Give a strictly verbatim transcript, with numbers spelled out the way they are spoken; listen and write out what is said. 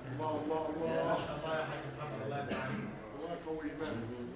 الله الله ما الله. شاء الله يا حاج محمد، الله يبارك فيك. الله يقوي ايمانك.